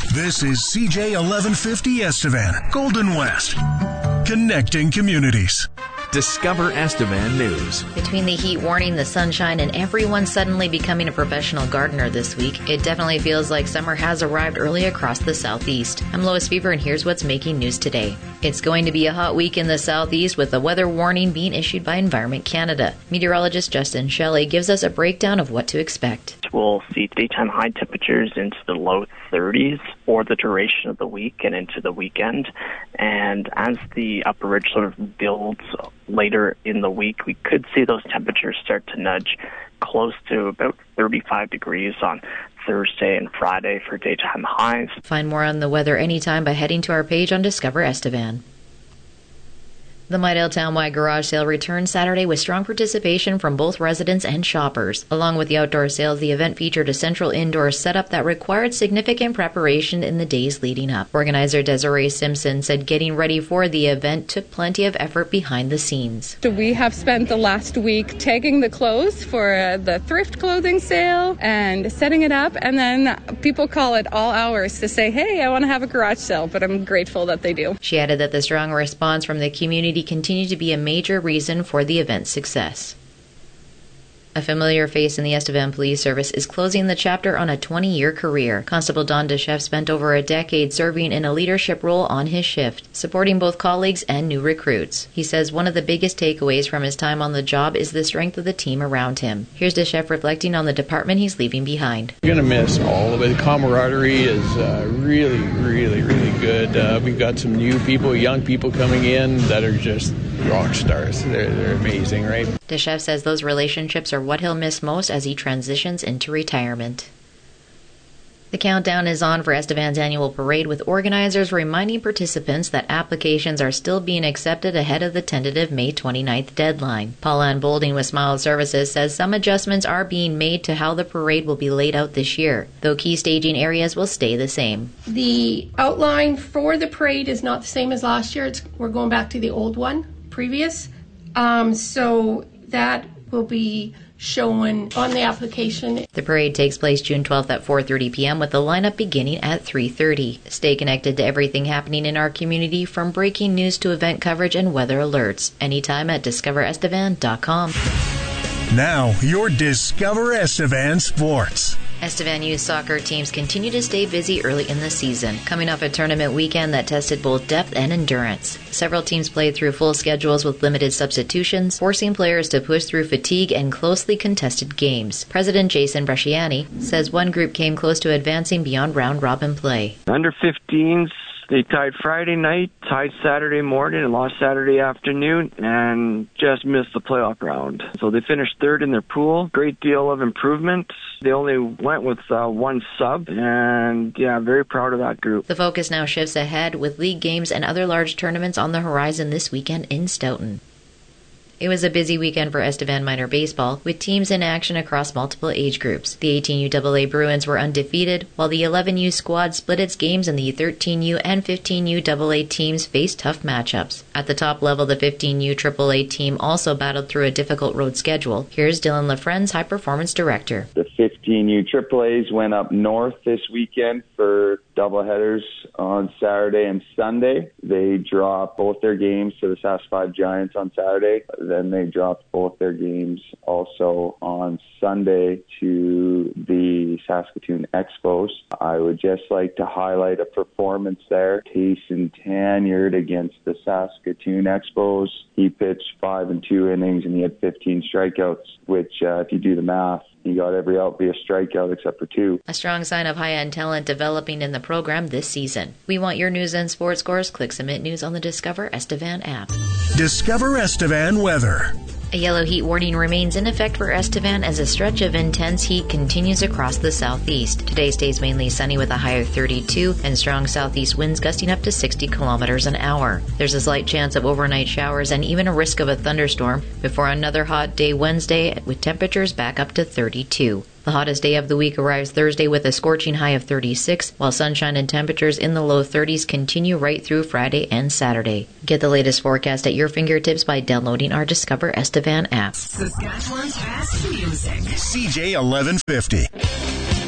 This is CJ 1150 Estevan, Golden West, connecting communities. Discover Estevan News. Between the heat warning, the sunshine, and everyone suddenly becoming a professional gardener this week, it definitely feels like summer has arrived early across the southeast. I'm Lois Fever, and here's what's making news today. It's going to be a hot week in the southeast with a weather warning being issued by Environment Canada. Meteorologist Justin Shelley gives us a breakdown of what to expect. We'll see daytime high temperatures into the low 30s for the duration of the week and into the weekend. And as the upper ridge sort of builds later in the week, we could see those temperatures start to nudge close to about 35 degrees on Thursday and Friday for daytime highs. Find more on the weather anytime by heading to our page on Discover Estevan. The Midale Townwide Garage Sale returns Saturday with strong participation from both residents and shoppers. Along with the outdoor sales, the event featured a central indoor setup that required significant preparation in the days leading up. Organizer Desiree Simpson said getting ready for the event took plenty of effort behind the scenes. We have spent the last week tagging the clothes for the thrift clothing sale and setting it up, and then people call it all hours to say, hey, I want to have a garage sale, but I'm grateful that they do. She added that the strong response from the community continue to be a major reason for the event's success. A familiar face in the Estevan Police Service is closing the chapter on a 20-year career. Constable Don DeChef spent over a decade serving in a leadership role on his shift, supporting both colleagues and new recruits. He says one of the biggest takeaways from his time on the job is the strength of the team around him. Here's DeChef reflecting on the department he's leaving behind. You're going to miss all of it. The camaraderie is really good. We've got some new people, young people coming in that are just rock stars. They're amazing, right? DeChef says those relationships are what he'll miss most as he transitions into retirement. The countdown is on for Estevan's annual parade, with organizers reminding participants that applications are still being accepted ahead of the tentative May 29th deadline. Paul-Ann Bolding with Smile Services says some adjustments are being made to how the parade will be laid out this year, though key staging areas will stay the same. The outline for the parade is not the same as last year. We're going back to the old one, previous. So that will be shown on the application. The parade takes place June 12th at 4:30 p.m. with the lineup beginning at 3:30. Stay connected to everything happening in our community, from breaking news to event coverage and weather alerts, anytime at discoverestevan.com. Now, your Discover Estevan Sports. Estevan youth soccer teams continue to stay busy early in the season, coming off a tournament weekend that tested both depth and endurance. Several teams played through full schedules with limited substitutions, forcing players to push through fatigue and closely contested games. President Jason Bresciani says one group came close to advancing beyond round-robin play. Under 15s, they tied Friday night, tied Saturday morning, and lost Saturday afternoon, and just missed the playoff round. So they finished third in their pool. Great deal of improvement. They only went with one sub, and very proud of that group. The focus now shifts ahead, with league games and other large tournaments on the horizon this weekend in Stoughton. It was a busy weekend for Estevan minor baseball, with teams in action across multiple age groups. The 18U Bruins were undefeated, while the 11U squad split its games, and the 13U and 15U AA teams faced tough matchups. At the top level, the 15U AAA team also battled through a difficult road schedule. Here's Dylan LaFrenz, High Performance Director. The 15U AAAs went up north this weekend for doubleheaders on Saturday and Sunday. They dropped both their games to the SAS 5 Giants on Saturday. Then they dropped both their games also on Sunday to the Saskatoon Expos. I would just like to highlight a performance there. Tayson Tanyard against the Saskatoon Expos. He pitched 5 and 2 innings and he had 15 strikeouts, which if you do the math, he got every out via strikeout except for 2. A strong sign of high-end talent developing in the program this season. We want your news and sports scores. Click Submit News on the Discover Estevan app. Discover Estevan weather. A yellow heat warning remains in effect for Estevan as a stretch of intense heat continues across the southeast. Today stays mainly sunny with a high of 32 and strong southeast winds gusting up to 60 kilometers an hour. There's a slight chance of overnight showers and even a risk of a thunderstorm before another hot day Wednesday with temperatures back up to 32. The hottest day of the week arrives Thursday with a scorching high of 36, while sunshine and temperatures in the low 30s continue right through Friday and Saturday. Get the latest forecast at your fingertips by downloading our Discover Estevan app. Saskatchewan's best music. CJ 1150.